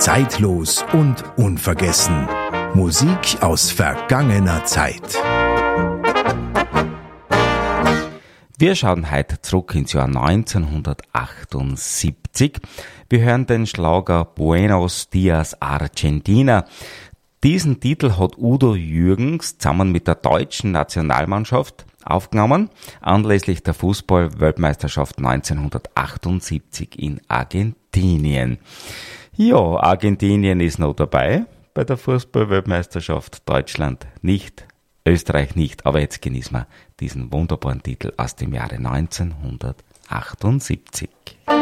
Zeitlos und unvergessen. Musik aus vergangener Zeit. Wir schauen heute zurück ins Jahr 1978. Wir hören den Schlager Buenos Dias Argentina. Diesen Titel hat Udo Jürgens zusammen mit der deutschen Nationalmannschaft aufgenommen, anlässlich der Fußball-Weltmeisterschaft 1978 in Argentinien. Ja, Argentinien ist noch dabei bei der Fußball-Weltmeisterschaft, Deutschland nicht, Österreich nicht, aber jetzt genießen wir diesen wunderbaren Titel aus dem Jahre 1978.